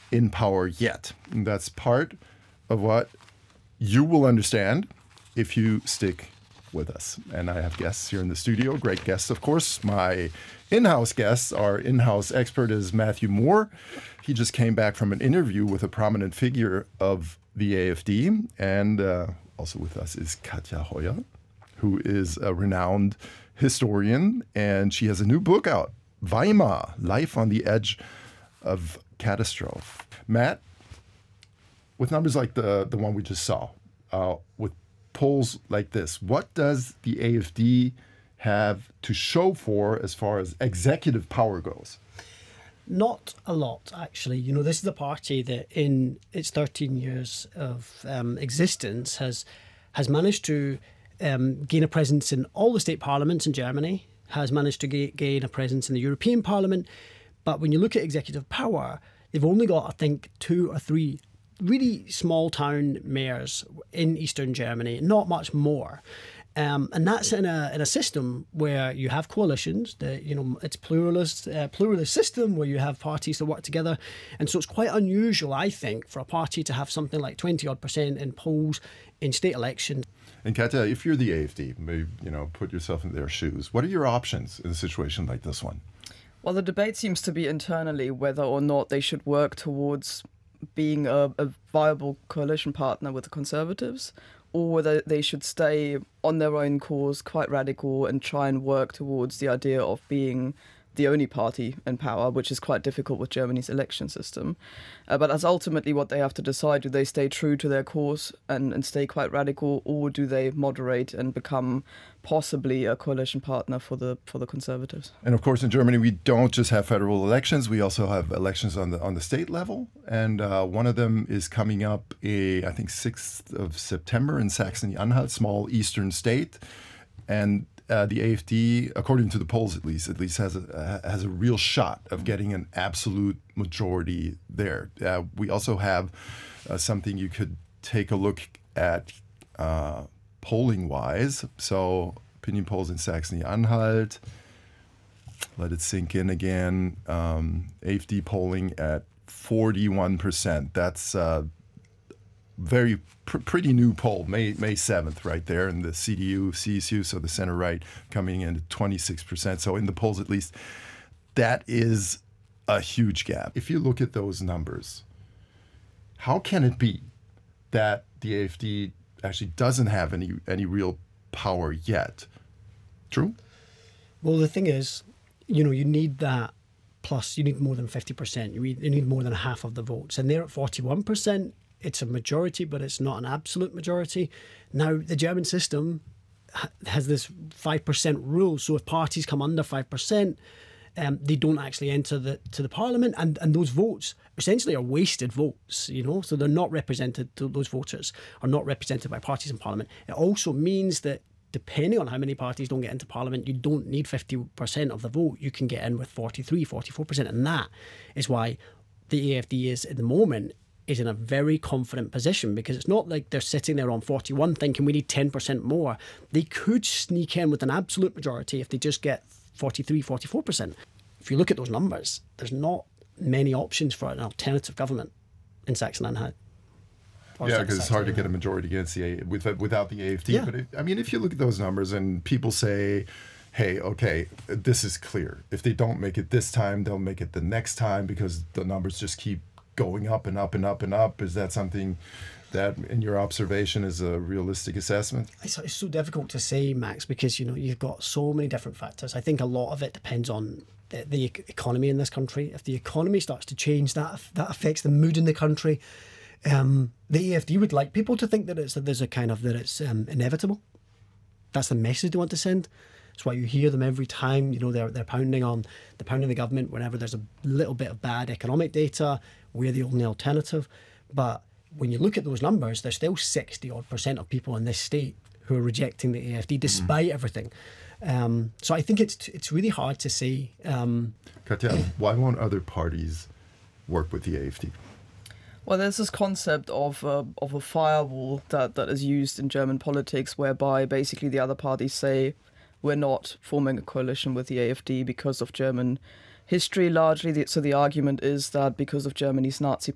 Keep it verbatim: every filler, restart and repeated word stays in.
in power yet. And that's part of what you will understand if you stick with us. And I have guests here in the studio, great guests, of course. My in-house guests, our in-house expert is Matthew Moore. He just came back from an interview with a prominent figure of the A F D. And uh, also with us is Katja Hoyer, who is a renowned historian, and she has a new book out, Weimar, Life on the Edge of Catastrophe. Matt, with numbers like the, the one we just saw, uh, with polls like this, what does the A F D have to show for as far as executive power goes? Not a lot, actually. You know, this is a party that in its thirteen years of um, existence has has managed to um, gain a presence in all the state parliaments in Germany, has managed to ga- gain a presence in the European Parliament. But when you look at executive power, they've only got, I think, two or three really small town mayors in Eastern Germany, not much more. Um, and that's in a in a system where you have coalitions. That, you know, it's pluralist uh, pluralist system where you have parties that work together, and so it's quite unusual, I think, for a party to have something like twenty odd percent in polls in state elections. And Katja, if you're the A F D, maybe, you know, put yourself in their shoes. What are your options in a situation like this one? Well, the debate seems to be internally whether or not they should work towards being a, a viable coalition partner with the Conservatives, or whether they should stay on their own course, quite radical, and try and work towards the idea of being the only party in power, which is quite difficult with Germany's election system. Uh, but that's ultimately what they have to decide. Do they stay true to their course and, and stay quite radical, or do they moderate and become possibly a coalition partner for the for the Conservatives? And of course, in Germany, we don't just have federal elections. We also have elections on the on the state level. And uh, one of them is coming up, a, I think, sixth of September in Saxony-Anhalt, small eastern state. And Uh, the A F D, according to the polls at least, at least has a uh, has a real shot of getting an absolute majority there. Uh, we also have uh, something you could take a look at uh, polling-wise. So opinion polls in Saxony-Anhalt. Let it sink in again. Um, A F D polling at forty-one percent. That's uh, very pr- pretty new poll, May May seventh, right there, and the C D U, C S U, so the center right, coming in at twenty-six percent. So in the polls, at least, that is a huge gap. If you look at those numbers, how can it be that the A F D actually doesn't have any any real power yet? True? Well, the thing is, you know, you need that plus, you need more than fifty percent. You need, you need more than half of the votes. And they're at forty-one percent. It's a majority, but it's not an absolute majority. Now, the German system ha- has this five percent rule. So if parties come under five percent, um, they don't actually enter the to the parliament. And, and those votes essentially are wasted votes, you know. So they're not represented, those voters are not represented by parties in parliament. It also means that depending on how many parties don't get into parliament, you don't need fifty percent of the vote. You can get in with forty-three, forty-four percent. And that is why the A F D is, at the moment, is in a very confident position, because it's not like they're sitting there on forty-one thinking we need ten percent more. They could sneak in with an absolute majority if they just get forty-three, forty-four percent. If you look at those numbers, there's not many options for an alternative government in Saxony-Anhalt. Yeah, because it's hard to get a majority against the A- with, without the A F D. Yeah. But if, I mean, if you look at those numbers and people say, hey, okay, this is clear. If they don't make it this time, they'll make it the next time, because the numbers just keep going up and up and up and up. Is that something that, in your observation, is a realistic assessment? It's, it's so difficult to say, Max, because, you know, you've got so many different factors. I think a lot of it depends on the, the economy in this country. If the economy starts to change, that that affects the mood in the country. Um, the A F D would like people to think that it's that there's a kind of that it's um, inevitable. That's the message they want to send. That's why you hear them every time. You know, they're they're pounding on they're pounding the government whenever there's a little bit of bad economic data. We're the only alternative. But when you look at those numbers, there's still sixty odd percent of people in this state who are rejecting the A F D despite mm. everything. Um, so I think it's it's really hard to say. Um, Katja, why won't other parties work with the A F D? Well, there's this concept of uh, of a firewall that, that is used in German politics, whereby basically the other parties say, we're not forming a coalition with the A F D because of German history largely. So the argument is that because of Germany's Nazi